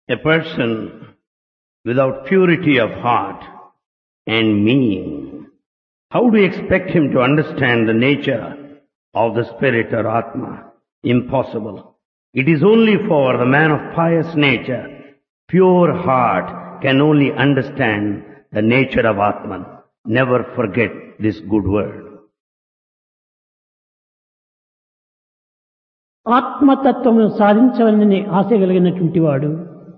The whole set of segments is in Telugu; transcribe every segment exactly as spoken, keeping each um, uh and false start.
A person without purity of heart and meaning, how do you expect him to understand the nature of the spirit or Atma? Impossible. It is only for the man of pious nature, pure heart, can only understand the nature of Atman. Never forget this good word. ఆత్మతత్వమును సాధించవలనని ఆశ కలిగినటువంటి వాడు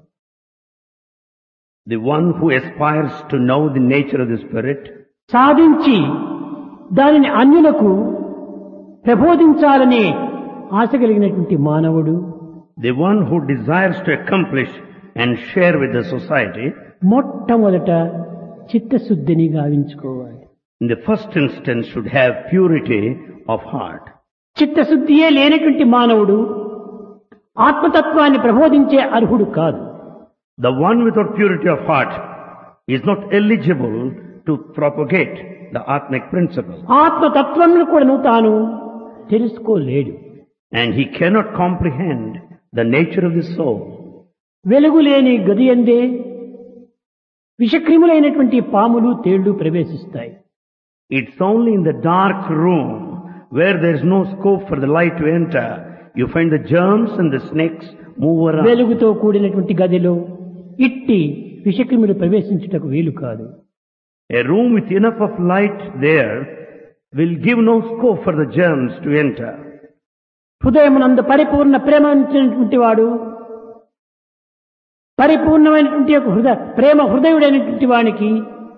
The one who aspires to know the nature of the spirit, సాధించి దానిని అన్యులకు ప్రబోధించాలనే ఆశ కలిగినటువంటి మానవుడు the one who desires to accomplish and share with the society, మొట్టమొదట చిత్తశుద్ధిని గావించుకోవాలి. in the first instance should have purity of heart. చిత్తశుద్ధియే లేనటువంటి మానవుడు ఆత్మతత్వాన్ని ప్రబోధించే అర్హుడు కాదు. The one without purity of heart is not eligible to propagate the Atmic principle. ఆత్మతత్వమును కూడాను తాను తెలుసుకోలేడు. And he cannot comprehend the nature of the soul. వెలుగు లేని గది యందే విషక్రిములైనటువంటి పాములు తేళ్లు ప్రవేశిస్తాయి. It's only in the dark room where there is no scope for the light to enter, you find the germs and the snakes move around. వెలుగుతో కూడినటువంటి గదిలో ఇట్టి విషక్రిములు ప్రవేశించుటకు వీలు కాదు. A room with enough of light there will give no scope for the germs to enter. హృదయమునందు పరిపూర్ణ ప్రేమ ఉంచినటువంటి వాడు, పరిపూర్ణమైనటువంటి యొక్క హృదయ ప్రేమ హృదయుడైనటువంటి వానికి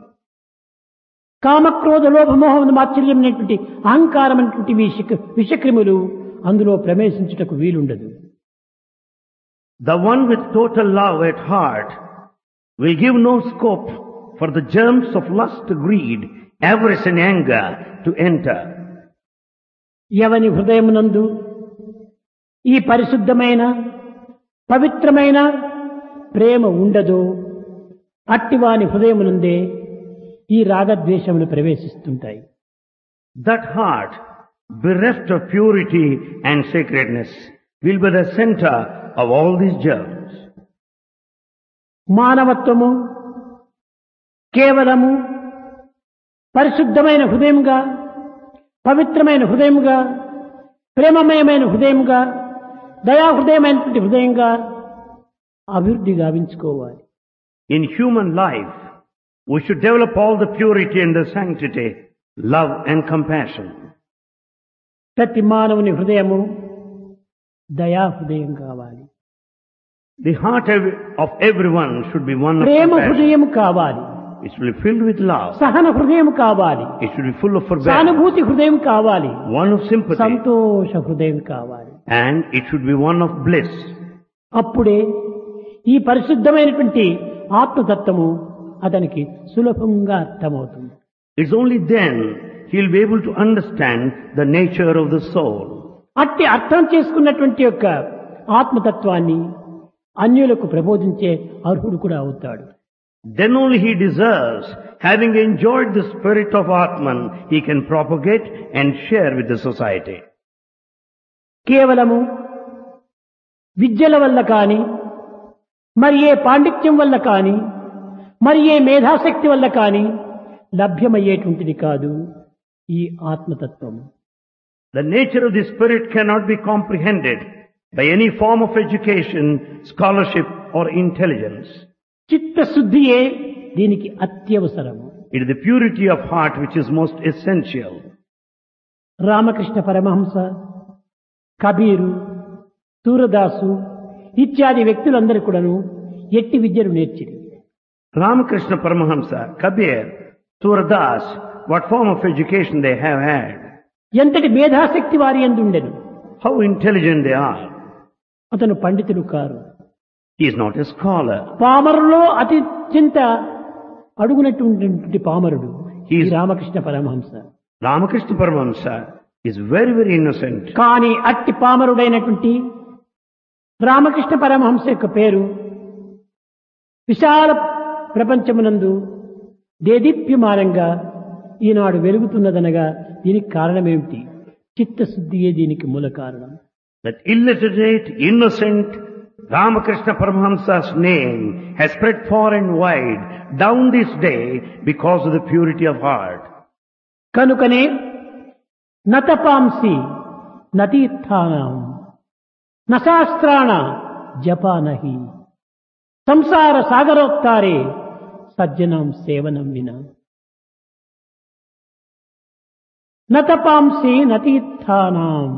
కామక్రోధ లోభమోహం మాత్సర్యమైనటువంటి అహంకారమైనటువంటి విష విషక్రిములు అందులో ప్రవేశించుటకు వీలుండదు. The one with total love at heart will give no scope for the germs of lust, greed, avarice and anger to enter. ఎవని హృదయమునందు ఈ పరిశుద్ధమైన పవిత్రమైన ప్రేమ ఉండదో అట్టివాని హృదయమునందే ఈ రాగద్వేషములు ప్రవేశిస్తుంటాయి. That heart, bereft of purity and sacredness, will be the center of all these germs. మానవత్వము కేవలము పరిశుద్ధమైన హృదయముగా, పవిత్రమైన హృదయముగా, ప్రేమమయమైన హృదయముగా, దయాహృదయమైనటువంటి హృదయంగా అభివృద్ధి గావించుకోవాలి. In human life, we should develop all the purity and the sanctity, love and compassion. ప్రతి మానవుని హృదయము దయాహృదయం కావాలి. The heart of everyone should be one of Prema compassion. హృదయం కావాలి. It should be filled with love. సహన హృదయం కావాలి. It should be full of forbearance. సానుభూతి హృదయం కావాలి. One of sympathy. సంతోష హృదయం కావాలి. And it should be one of bliss. అప్పుడే ఈ పరిశుద్ధమైనటువంటి ఆత్మతత్వము అతనికి సులభంగా అర్థమవుతుంది. It's only then he'll be able to understand the nature of the soul. అట్టి అర్థం చేసుకున్నటువంటి యొక్క ఆత్మతత్వాన్ని అన్యులకు ప్రబోధించే అర్హుడు కూడా అవుతాడు. Then only he deserves, having enjoyed the spirit of Atman, he can propagate and share with the society. కేవలము విద్యల వల్ల కాని, మరి ఏ పాండిత్యం వల్ల కాని, మరి ఏ మేధాశక్తి వల్ల కాని లభ్యమయ్యేటువంటిది కాదు ఈ ఆత్మతత్వము. The nature of the spirit cannot be comprehended by any form of education, scholarship or intelligence. చిత్తశుద్ధియే దీనికి అత్యవసరము. It is the purity of heart which is most essential. Ramakrishna Paramahamsa, Kabir, Surdas ఇత్యాది వ్యక్తులందరూ కూడాను ఎట్టి విద్యను నేర్చిరి. Ramakrishna Paramahamsa, Kabir, Suradas, what form of education they have had. ఎంతటి మేధాశక్తి వారి యందు ఉండెను. How intelligent they are. అతను పండితుడు car. He is not a scholar. పామరులో అత్యంత అడుగునటువంటి పామరుడు He ఈ is- Ramakrishna Paramahamsa. Ramakrishna Paramahamsa is very, very innocent. కానీ అట్టి పామరుడైనటువంటి రామకృష్ణ పరమహంస యొక్క పేరు విశాల ప్రపంచమునందు దేదీప్యమానంగా ఈనాడు వెలుగుతున్నదనగా దీనికి కారణమేమిటి? చిత్తశుద్ధియే దీనికి మూల కారణం. That illiterate, innocent Ramakrishna Paramahamsa's name has spread far and wide down this day because of the purity of heart. కనుకనే నతపాంసి నతీర్థానం నశాస్త్రాణ జపానహి సంసార సాగరోత్తారే సజ్జనం సేవనం వినా నతపాంసి నతీర్థానం.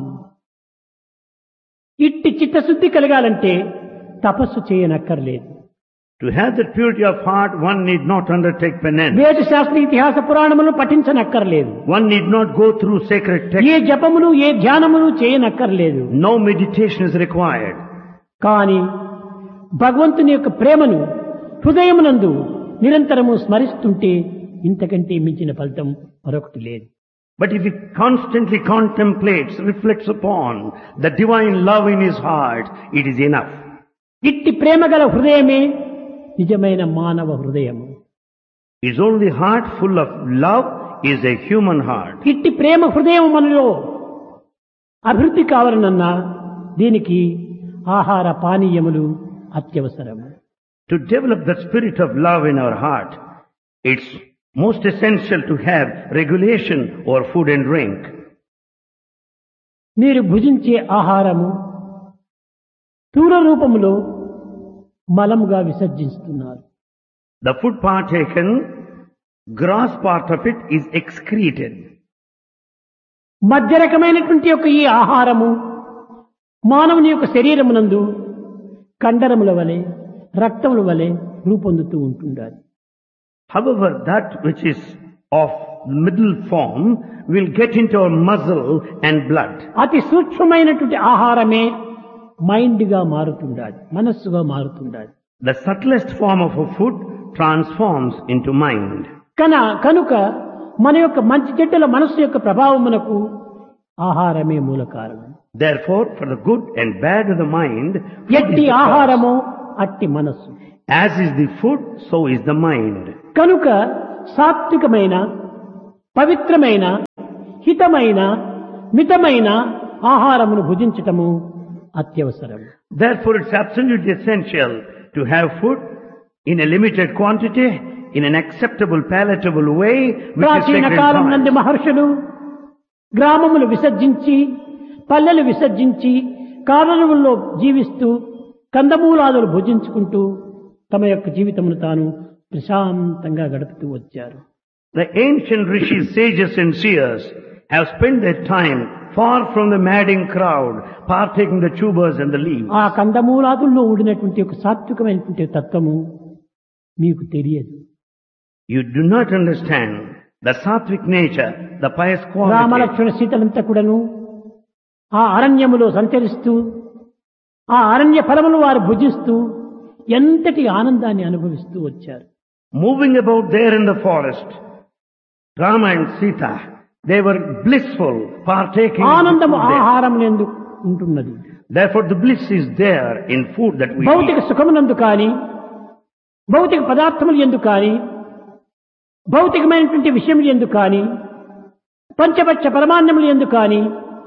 ఇట్టి చిత్తశుద్ధి కలగాలంటే తపస్సు చేయనక్కర్లేదు. To have that purity of heart, one need not undertake penance. వేద శాస్త్ర ఇతిహాస పురాణములను పఠించనక్కర్లేదు. One need not go through sacred A texts. జపములు A ధ్యానములు చేయనక్కర్లేదు. No meditation is required. కానీ భగవంతుని యొక్క ప్రేమను హృదయమునందు నిరంతరము స్మరిస్తుంటే ఇంతకంటే మించిన ఫలితం మరొకటి లేదు. But if he constantly contemplates, reflects upon the divine love in his heart, it is enough. ఇట్టి ప్రేమగల హృదయమే నిజమైన మానవ హృదయము. His only heart full of love is a human heart. ఇట్టి ప్రేమ హృదయం మనలో అభివృద్ధి కావాలనన్నా దీనికి ఆహార పానీయములు అత్యవసరము. To develop the spirit of love in our heart, it's most essential to have regulation over food and drink. మీరు భుజించే ఆహారము స్థూల రూపములో మలముగా విసర్జిస్తున్నారు. The food partaken, gross part of it is excreted. మధ్య రకమైనటువంటి యొక్క ఈ ఆహారము మానవుని యొక్క శరీరమునందు కండరముల వలె రక్తముల వలె రూపొందుతూ ఉంటుండాలి. However, that which is of middle form will get into our muscle and blood. అతి సూక్ష్మమైనటువంటి ఆహారమే మైండ్ గా మారుతుండాలి, మనస్సుగా మారుతుండాలి. The subtlest form of a food transforms into mind. కన కనుక మన యొక్క మంచి చెడ్డల మనస్సు యొక్క ప్రభావమునకు ఆహారమే మూల కారణం. Therefore, for the good and bad of the mind, food is ఎట్టి the cause. ఆహారము అట్టి మనస్సు. As is the food, so is the mind. కనుక సాత్వికమైన పవిత్రమైన హితమైన మితమైన ఆహారమును భుజించటము అత్యవసరం. Therefore, it's absolutely essential to have food in a limited quantity, in an acceptable, palatable way, which is ప్రాచీన sacred కాలం heart. నందు మహర్షులు గ్రామములు విసర్జించి పల్లెలు విసర్జించి కారణముల్లో జీవిస్తూ కందమూలాదులు భుజించుకుంటూ తమ యొక్క జీవితమును తాను ప్రశాంతంగా గడుపుతూ వచ్చారు. The ancient rishis, sages and seers have spent their time far from the madding crowd, partaking the tubers and the leaves. ఆ కందమూలాదుల్లో ఉండినటువంటి ఒక సాత్వికమైనటువంటి తత్వము మీకు తెలియదు. You do not understand the sattvic nature, the pious quality. Ramalakshmana సీతలంతా కూడాను ఆ అరణ్యములో సంచరిస్తూ ఆ అరణ్య ఫలములు వారు భుజిస్తూ ఎంతటి ఆనందాన్ని అనుభవిస్తూ వచ్చారు. Moving about there in the forest, Rama and Sita, they were blissful, partaking of the ఆనందము food there. ఆహారం ఎందు ఉంటున్నది. Therefore, the bliss is there in food that we భౌతిక eat. సుఖమునందు కానీ భౌతిక పదార్థములు ఎందు కానీ భౌతికమైనటువంటి విషయములు ఎందు కానీ పంచపక్ష పరమాన్నములు ఎందు కానీ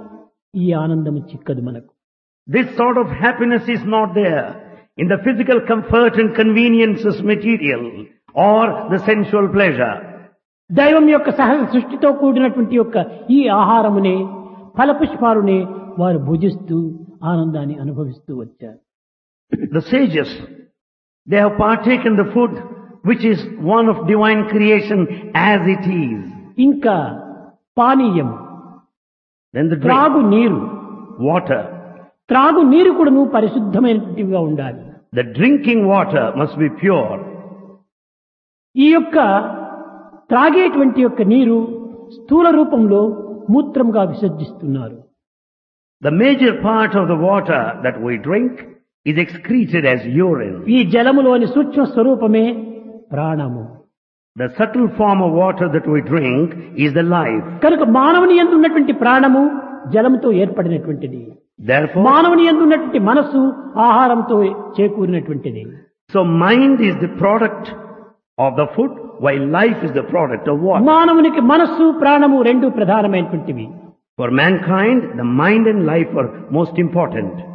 ఈ ఆనందము చిక్కదు మనకు. This sort of happiness is not there in the physical comfort and conveniences material or the sensual pleasure. దైవం యొక్క సహజ సృష్టితో కూడినటువంటి యొక్క ఈ ఆహారమునే ఫలపుష్పాలునే వారు భుజిస్తూ ఆనందాన్ని అనుభవిస్తూ వచ్చారు. The sages, they have partaken the food which is one of divine creation as it is. ఇంకా పానీయం Then the త్రాగు drink, నీరు water. త్రాగు నీరు కూడాను పరిశుద్ధమైనటువంటివిగా ఉండాలి. The drinking water must be pure. ఈ యొక్క త్రాగేటువంటి యొక్క నీరు స్థూల రూపంలో మూత్రంగా విసర్జిస్తున్నారు. The major part of the water that we drink is excreted as urine. ఈ జలములోని సూక్ష్మ స్వరూపమే ప్రాణము. The subtle form of water that we drink is the life. కనుక మానవుని యందు ఉన్నటువంటి ప్రాణము జలముతో ఏర్పడినటువంటిది. Therefore, మానవుని యందు ఉన్నటువంటి మనస్సు ఆహారంతో చేకూరినటువంటిది. so mind is the product of the food, while life is the product of water. మానవునికి మనస్సు ప్రాణము రెండు ప్రధానమైనటువంటివి. For mankind, the mind and life are most important.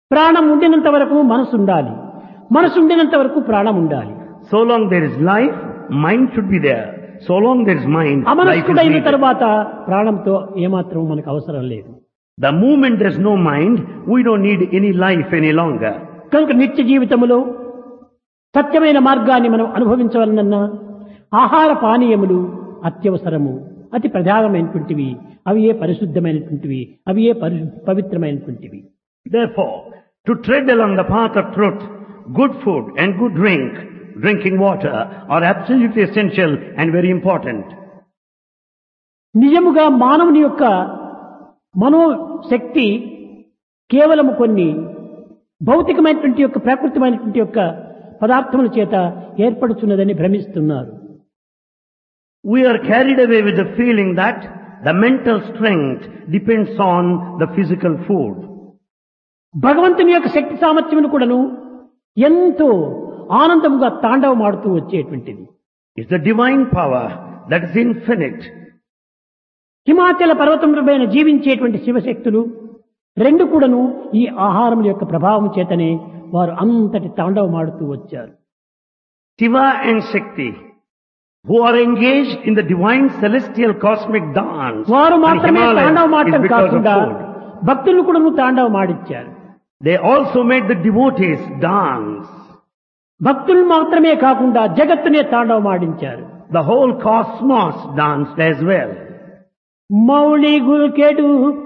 ప్రాణం ఉండినంత వరకు మనసు ఉండాలి, మనసు ఉండినంత వరకు ప్రాణం ఉండాలి. So long there is life, mind should be there. So long there is mind, life is అమనస్కుడైన needed. తర్వాత ప్రాణంతో ఏమాత్రం మనకు అవసరం లేదు. The moment there is no mind, we don't need any life any longer. కనుక నిత్య జీవితములో సత్యమైన మార్గాన్ని మనం అనుభవించవలనన్నా ఆహార పానీయములు అత్యవసరము, అతి ప్రధానమైనటువంటివి. అవి ఏ పరిశుద్ధమైనటువంటివి, అవి ఏ పరి- పవిత్రమైనటువంటివి. Therefore, to tread along the path of truth, good food and good drink, drinking water, are absolutely essential and very important. నిజముగా మానవుని యొక్క మనోశక్తి కేవలం కొన్ని భౌతికమైనటువంటి యొక్క ప్రాకృతికమైనటువంటి యొక్క పదార్థముల చేత ఏర్పడుతున్నదని భ్రమిస్తున్నారు. We are carried away with the feeling that the mental strength depends on the physical food. భగవంతుని యొక్క శక్తి సామర్థ్యమును కూడాను ఎంతో ఆనందముగా తాండవమాడుతూ వచ్చేటువంటిది. It's the divine power that is infinite. హిమాచల పర్వతములపైన జీవించేటువంటి శివశక్తులు రెండు కూడాను ఈ ఆహారం యొక్క ప్రభావం చేతనే వారు అంతటి తాండవమాడుతూ వచ్చారు. Shiva and Shakti, who are engaged in the divine celestial cosmic dance, వారు on మాత్రమే Himalayas తాండవమాడటం is because of కాకుండా food. భక్తులు కూడాను తాండవమాడిచ్చారు. They also made the devotees dance. భక్తులు మాత్రమే కాకుండా జగత్తునే తాండవమాడించారు. The whole cosmos danced as well. Mouli గుల్కెడు